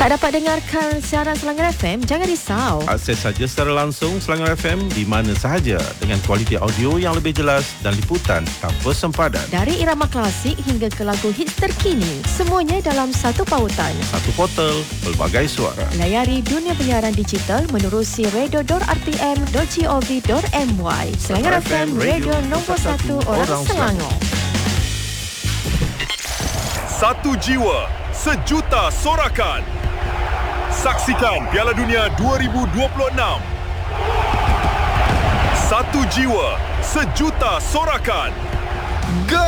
Tak dapat dengarkan siaran Selangor FM? Jangan risau. Akses saja secara langsung Selangor FM di mana sahaja dengan kualiti audio yang lebih jelas dan liputan tanpa sempadan. Dari irama klasik hingga ke lagu hits terkini, semuanya dalam satu pautan. Satu portal, pelbagai suara. Layari dunia penyiaran digital menerusi radio.rtm.gov.my. Selangor FM, radio nombor 1 orang Selangor. Satu jiwa, sejuta sorakan. Saksikan Piala Dunia 2026. Satu jiwa, sejuta sorakan. Go!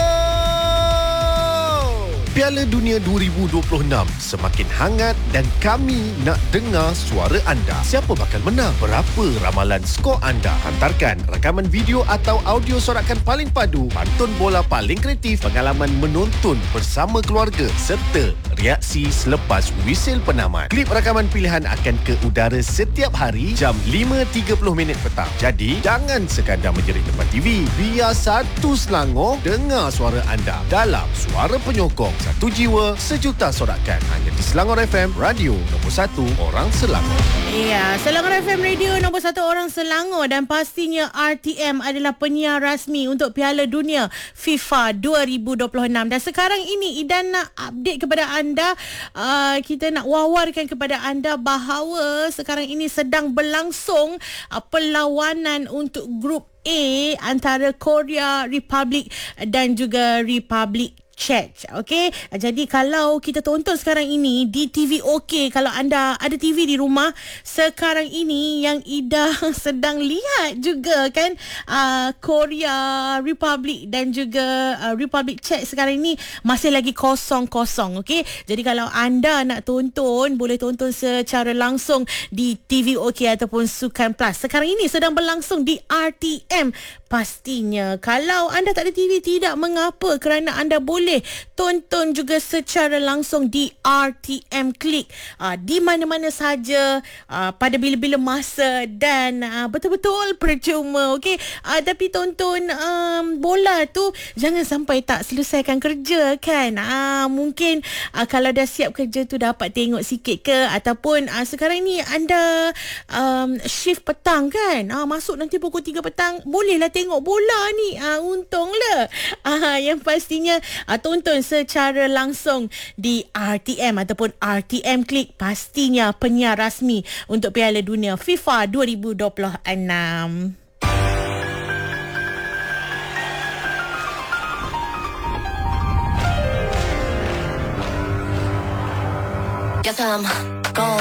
Piala Dunia 2026 semakin hangat dan kami nak dengar suara anda. Siapa bakal menang? Berapa ramalan skor anda? Hantarkan rakaman video atau audio sorakan paling padu, pantun bola paling kreatif, pengalaman menonton bersama keluarga serta reaksi selepas wisil penamat. Klip rakaman pilihan akan ke udara setiap hari jam 5.30 petang. Jadi, jangan sekadar menjerit depan TV. Biar satu Selangor dengar suara anda dalam Suara Penyokong. Satu jiwa, sejuta sorakan. Hanya di Selangor FM, radio nombor 1 orang Selangor. Ya, Selangor FM radio nombor 1 orang Selangor, dan pastinya RTM adalah penyiar rasmi untuk Piala Dunia FIFA 2026. Dan sekarang ini Idan nak update kepada anda, kita nak wawarkan kepada anda bahawa sekarang ini sedang berlangsung perlawanan untuk grup A antara Korea Republic dan juga Republik Czech. Okey, jadi kalau kita tonton sekarang ini di TV OK, kalau anda ada TV di rumah sekarang ini, yang Ida sedang lihat juga kan, Korea Republic dan juga Republic Czech sekarang ini masih lagi 0-0. Okey, jadi kalau anda nak tonton, boleh tonton secara langsung di TV OK ataupun Sukan Plus. Sekarang ini sedang berlangsung di RTM. Pastinya kalau anda tak ada TV, tidak mengapa, kerana anda boleh tonton juga secara langsung di RTM Klik, di mana-mana saja, pada bila-bila masa, dan betul-betul percuma. Okey, tapi tonton bola tu jangan sampai tak selesaikan kerja kan. Mungkin kalau dah siap kerja tu dapat tengok sikit ke, ataupun sekarang ni anda shift petang kan, masuk nanti pukul 3 petang, bolehlah tengok bola ni. Untunglah. Yang pastinya tonton secara langsung di RTM ataupun RTM Klik, pastinya penyiar rasmi untuk Piala Dunia FIFA 2026. Guess I'm gone.